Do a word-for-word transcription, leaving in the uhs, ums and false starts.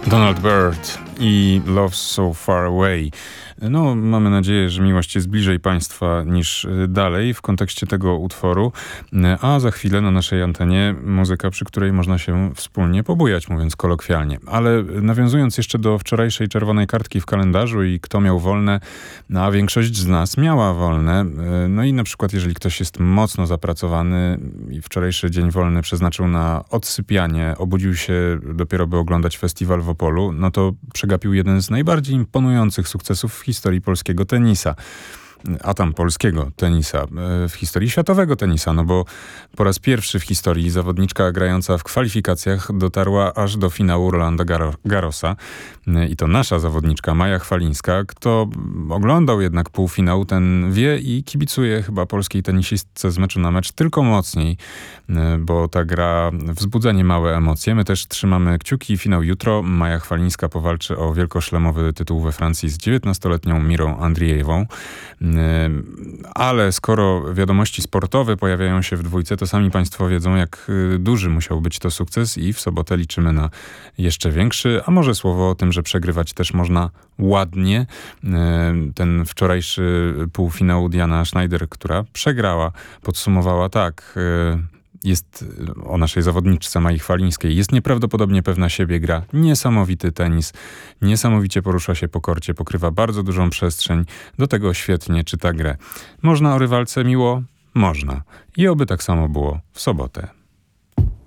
Donald Byrd i Love So Far Away. No, mamy nadzieję, że miłość jest bliżej Państwa niż dalej w kontekście tego utworu, a za chwilę na naszej antenie muzyka, przy której można się wspólnie pobujać, mówiąc kolokwialnie. Ale nawiązując jeszcze do wczorajszej czerwonej kartki w kalendarzu i kto miał wolne, no, a większość z nas miała wolne. No i na przykład jeżeli ktoś jest mocno zapracowany i wczorajszy dzień wolny przeznaczył na odsypianie, obudził się dopiero by oglądać festiwal w Opolu, no to przegapił jeden z najbardziej imponujących sukcesów w historii polskiego tenisa. A tam polskiego tenisa, w historii światowego tenisa, no bo po raz pierwszy w historii zawodniczka grająca w kwalifikacjach dotarła aż do finału Rolanda Garo- Garrosa. I to nasza zawodniczka, Maja Chwalińska. Kto oglądał jednak półfinał, ten wie i kibicuje chyba polskiej tenisistce z meczu na mecz tylko mocniej, bo ta gra wzbudza niemałe emocje. My też trzymamy kciuki. Finał jutro. Maja Chwalińska powalczy o wielkoszlemowy tytuł we Francji z dziewiętnastoletnią Mirą Andrijewą. Ale skoro wiadomości sportowe pojawiają się w dwójce, to sami Państwo wiedzą, jak duży musiał być to sukces i w sobotę liczymy na jeszcze większy. A może słowo o tym, że przegrywać też można ładnie. Ten wczorajszy półfinał Diana Schneider, która przegrała, podsumowała tak: jest o naszej zawodniczce Mai Chwalińskiej. Jest nieprawdopodobnie pewna siebie, gra niesamowity tenis, niesamowicie porusza się po korcie, pokrywa bardzo dużą przestrzeń, do tego świetnie czyta grę. Można o rywalce miło? Można. I oby tak samo było w sobotę.